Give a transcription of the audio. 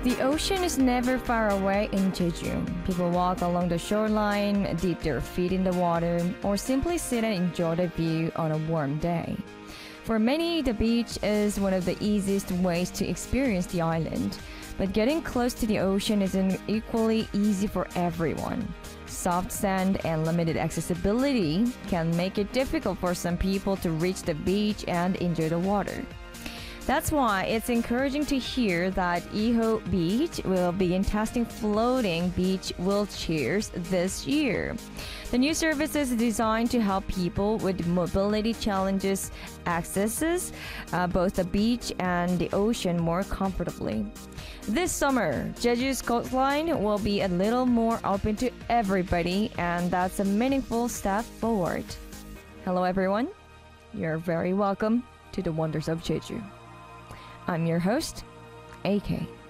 The ocean is never far away in Jeju. People walk along the shoreline, dip their feet in the water, or simply sit and enjoy the view on a warm day. For many, the beach is one of the easiest ways to experience the island, but getting close to the ocean isn't equally easy for everyone. Soft sand and limited accessibility can make it difficult for some people to reach the beach and enjoy the water. That's why it's encouraging to hear that Iho Beach will begin testing floating beach wheelchairs this year. The new service is designed to help people with mobility challenges access both the beach and the ocean more comfortably. This summer, Jeju's coastline will be a little more open to everybody, and that's a meaningful step forward. Hello everyone, you're very welcome to the Wonders of Jeju. I'm your host, AK.